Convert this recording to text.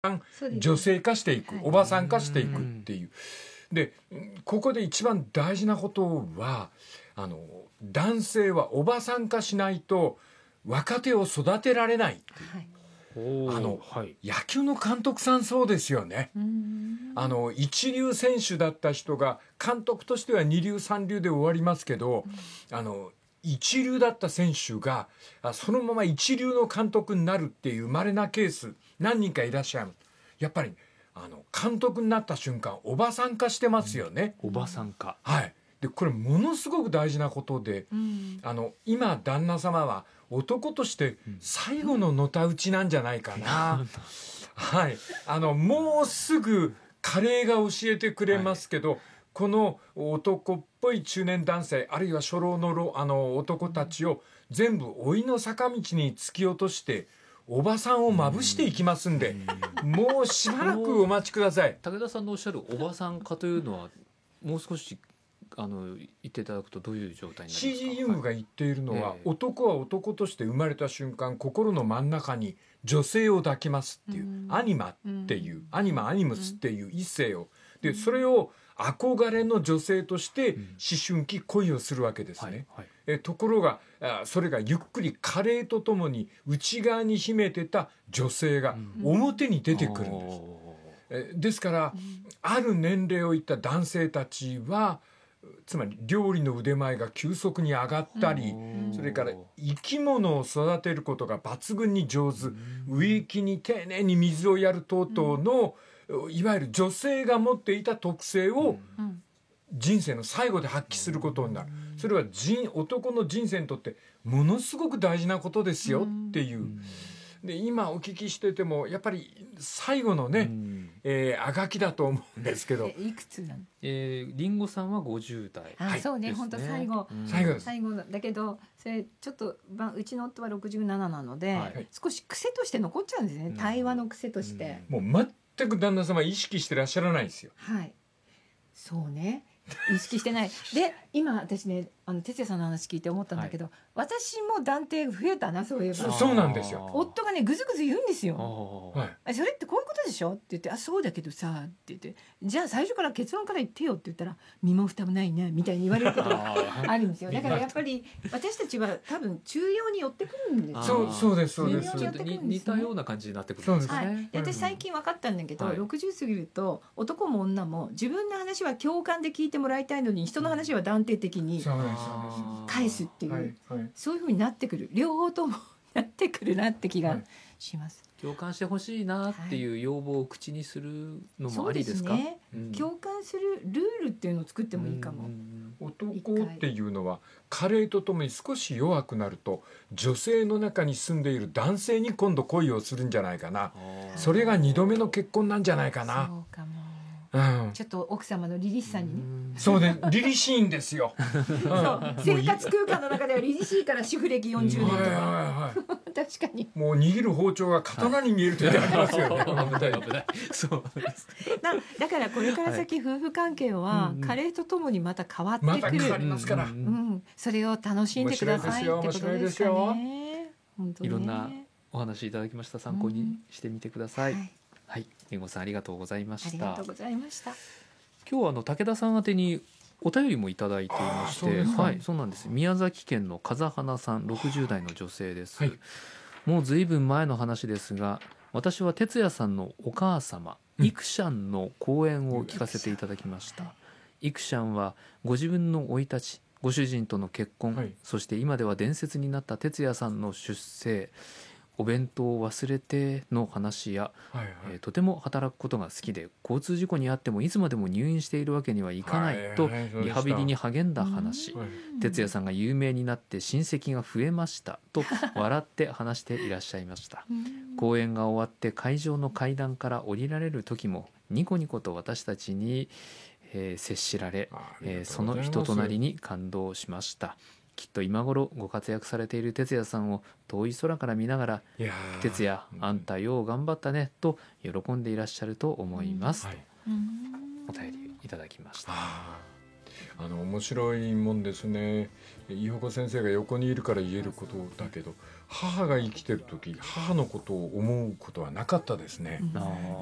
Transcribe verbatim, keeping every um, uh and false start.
女性化していく、はい、おばさん化していくっていう。でここで一番大事なことはあの男性はおばさん化しないと若手を育てられないっていう、はい、あの、はい、野球の監督さんそうですよね。あの一流選手だった人が監督としては二流三流で終わりますけど、うん、あの一流だった選手がそのまま一流の監督になるっていう稀なケース何人かいらっしゃる。やっぱりあの監督になった瞬間おばさん化してますよね、 うん、おばさん化、 はい、でこれものすごく大事なことで、うん、あの今旦那様は男として最後ののたうちなんじゃないかな、うん、はい、あのもうすぐ加齢が教えてくれますけど、はい、この男っぽい中年男性あるいは初老のあの男たちを全部老いの坂道に突き落としておばさんをまぶしていきますんで、もうしばらくお待ちください。 武田さんのおっしゃるおばさん化というのはもう少しあの言っていただくとどういう状態になりますか。 シージー ユングが言っているのは、はい、男は男として生まれた瞬間心の真ん中に女性を抱きますっていう、うん、アニマっていう、うん、アニマアニムスっていう一性をでそれを憧れの女性として思春期恋をするわけですね、うんはいはい、えところがそれがゆっくり加齢とともに内側に秘めてた女性が表に出てくるんです、うん、えですから、うん、ある年齢をいった男性たちはつまり料理の腕前が急速に上がったり、うん、それから生き物を育てることが抜群に上手、うん、植木に丁寧に水をやる等々の、うん、いわゆる女性が持っていた特性を人生の最後で発揮することになる。それは人男の人生にとってものすごく大事なことですよっていう、うん、で今お聞きしててもやっぱり最後のね、うんえー、あがきだと思うんですけどいくつなの、 えー、リンゴさんはごじゅう代、 あ、はい、そうね、本当最後、うん、 最後です。 最後だけどそれちょっと、まあ、うちの夫はろくじゅうなななので、はい、少し癖として残っちゃうんですね、うん、対話の癖として、 うん、もう全く旦那様意識してらっしゃらないんですよ。 はい、そうね、意識してないで今私ねあの哲也さんの話聞いて思ったんだけど、はい、私も断定増えたな、そういえば。 そ, そうなんですよ。 夫がねぐずぐず言うんですよ、はい、それってこういうことでしょって言って、あそうだけどさって言って、じゃあ最初から結論から言ってよって言ったら身も蓋もないねみたいに言われることがあるんですよ。だからやっぱり私たちは多分中庸に寄ってくるんですよ。 そうそうですそうです。 ね、似たような感じになってくるんですね。はい、 で私最近分かったんだけど、はい、ろくじゅう過ぎると男も女も自分の話は共感で聞いてもらいたいのに人の話は断定的に返すっていう、はいはい、そういう風になってくる、両方ともなってくるなって気がします、 はい、共感してほしいなっていう要望を口にするのもありですか。 そうですね、うん、共感するルールっていうのを作ってもいいかも。 男っていうのは加齢とともに少し弱くなると女性の中に住んでいる男性に今度恋をするんじゃないかな。それがにどめの結婚なんじゃないかな。 そうかも、 うん、 ちょっと奥様のリリシさんにね、 そうね、リリシーンですよ、うん、 そう生活空間の中ではリリシーから主婦歴よんじゅうねんとか、はいはいはい、確かにもう握る包丁が刀に見える時ありますよね、はい、危ない危ないそうだ, だからこれから先、はい、夫婦関係は加齢とともにまた変わってくる、また変わりますから、 うんうん、それを楽しんでくださいってことですかね。本当ね、 いろんなお話いただきました。参考にしてみてください、うん、はいはい、りんごさんありがとうございました。 ありがとうございました。 今日はあの武田さん宛てにお便りもいただいていまして、はい、そうなんです。宮崎県の風花さん、ろくじゅう代の女性です、はい、もうずいぶん前の話ですが、私は哲也さんのお母様、うん、イクシャンの講演を聞かせていただきました、はい、イクシャンはご自分の生い立ち、ご主人との結婚、はい、そして今では伝説になった哲也さんの出生、お弁当を忘れての話や、はいはいえー、とても働くことが好きで交通事故にあってもいつまでも入院しているわけにはいかない、はい、とリハビリに励んだ話、はい、哲也さんが有名になって親戚が増えましたと笑って話していらっしゃいました講演が終わって会場の階段から降りられる時もニコニコと私たちに、えー、接しられ、えー、その人となりに感動しました。きっと今頃ご活躍されている哲也さんを遠い空から見ながら、哲也あんたよう頑張ったねと喜んでいらっしゃると思います、うんはい、とお便りいただきました。 あの面白いもんですね。伊保子先生が横にいるから言えることだけど、母が生きてる時母のことを思うことはなかったですね。 うん